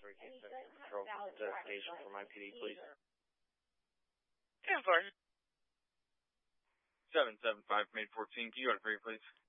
Patrol station for my PD, please. 10-4. 775 from 814. Can you go to 3, please?